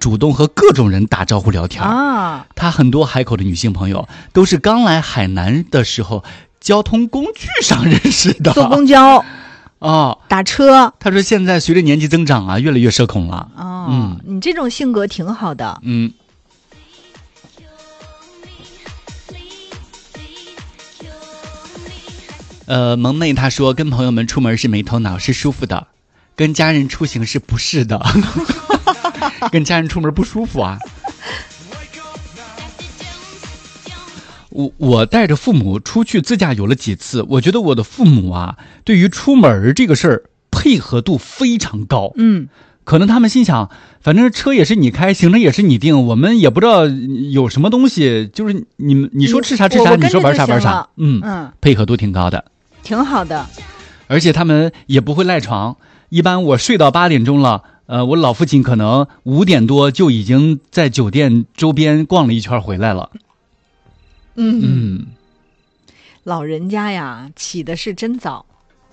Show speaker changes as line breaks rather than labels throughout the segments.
主动和各种人打招呼聊天啊。她很多海口的女性朋友都是刚来海南的时候交通工具上认识的，
坐公交打车。
她说现在随着年纪增长啊，越来越社恐了。
你这种性格挺好的。
萌妹她说跟朋友们出门是没头脑，是舒服的，跟家人出行是不是的。跟家人出门不舒服啊。我带着父母出去自驾游了几次，我觉得我的父母啊，对于出门这个事儿配合度非常高。可能他们心想，反正车也是你开，行程也是你定，我们也不知道有什么东西，就是你说吃啥吃啥，你说玩啥玩啥。配合度挺高的，
挺好的。
而且他们也不会赖床，一般我睡到8点钟了，我老父亲可能5点多就已经在酒店周边逛了一圈回来了。
老人家呀，起的是真早。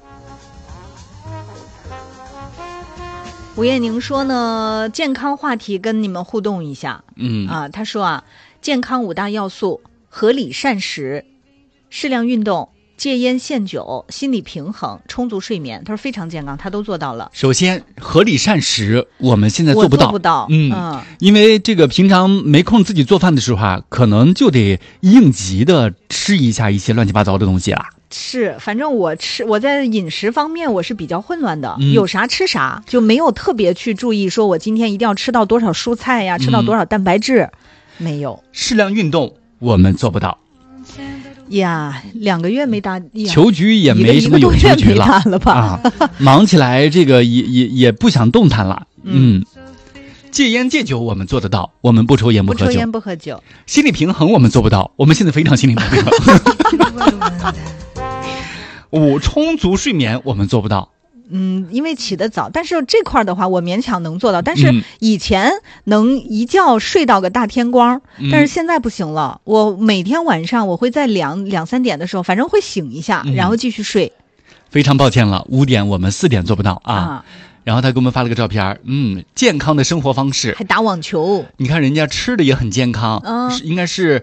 吴艳宁说呢，健康话题跟你们互动一下。他说啊，健康5大要素：合理膳食、适量运动、戒烟限酒、心理平衡、充足睡眠。他说非常健康，他都做到了。首
先，合理膳食我们现在做不到。
我做不到。
因为这个平常没空自己做饭的时候啊，可能就得应急的吃一下一些乱七八糟的东西啦。
是，反正我在饮食方面我是比较混乱的，有啥吃啥，就没有特别去注意说我今天一定要吃到多少蔬菜呀，吃到多少蛋白质，没有。
适量运动我们做不到
呀，2个月没打，
球局也没什么有球局
了吧？
忙起来这个也不想动弹了。戒烟戒酒我们做得到，我们不抽烟不喝酒。心理平衡我们做不到，我们现在非常心理不平衡。充足睡眠我们做不到。
因为起得早，但是这块的话我勉强能做到，但是以前能一觉睡到个大天光，但是现在不行了。我每天晚上我会在2、3点的时候反正会醒一下，然后继续睡。
非常抱歉了，5点我们4点做不到啊。然后他给我们发了个照片，健康的生活方式，
还打网球。你
看人家吃的也很健康，应该是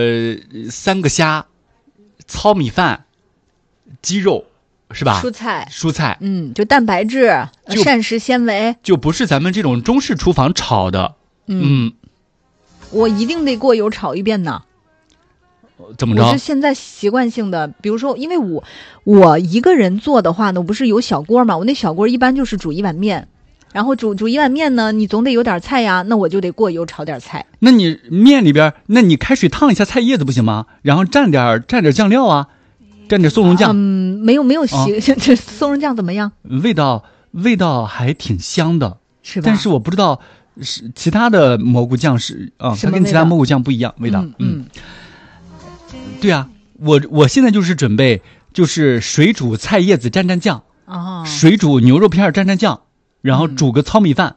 3个虾、糙米饭、鸡肉，是吧？蔬菜，
就蛋白质、膳食纤维，
就不是咱们这种中式厨房炒的。
我一定得过油炒一遍呢。
怎么着？
我是现在习惯性的，比如说，因为我一个人做的话呢，我不是有小锅嘛，我那小锅一般就是煮1碗面，然后煮1碗面呢，你总得有点菜呀，那我就得过油炒点菜。
那你面里边，那你开水烫一下菜叶子不行吗？然后蘸点酱料啊，蘸点松茸酱。
没有这松茸酱怎么样？
味道还挺香的，
是吧？
但是我不知道是其他的蘑菇酱是它跟其他蘑菇酱不一样味道。对啊，我现在就是准备就是水煮菜叶子蘸酱，水煮牛肉片蘸酱，然后煮个糙米饭，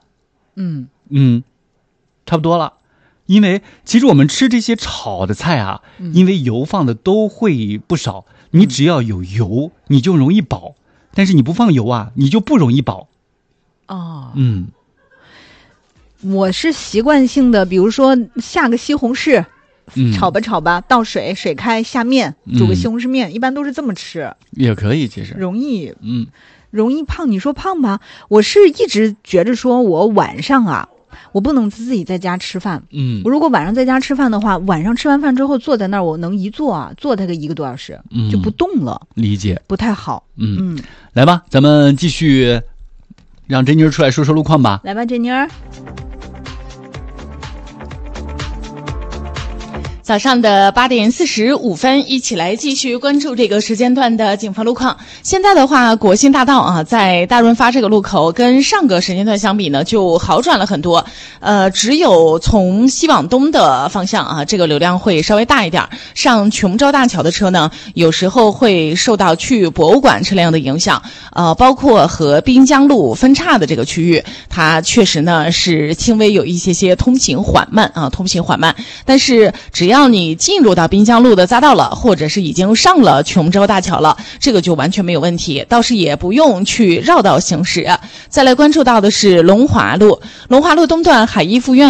差不多了。因为其实我们吃这些炒的菜啊，因为油放的都会不少，你只要有油你就容易饱，但是你不放油啊，你就不容易饱。
我是习惯性的，比如说下个西红柿。炒吧，倒水开，下面煮个西红柿面，一般都是这么吃。
也可以，其实
容易胖。你说胖吧，我是一直觉着说我晚上啊，我不能自己在家吃饭。我如果晚上在家吃饭的话，晚上吃完饭之后坐在那儿，我能一坐它个1个多小时，就不动了。
理解，
不太好。
来吧，咱们继续让珍妮出来说说路况吧。
来吧，珍妮儿。
早上的8点45分，一起来继续关注这个时间段的警方路况。现在的话，国信大道在大润发这个路口跟上个时间段相比呢，就好转了很多。只有从西往东的方向这个流量会稍微大一点。上琼州大桥的车呢，有时候会受到去博物馆车辆的影响。包括和滨江路分岔的这个区域，它确实呢是轻微有一些通行缓慢。但是只要你进入到滨江路的匝道了，或者是已经上了琼州大桥了，这个就完全没有问题，倒是也不用去绕道行驶。再来关注到的是龙华路东段海一附院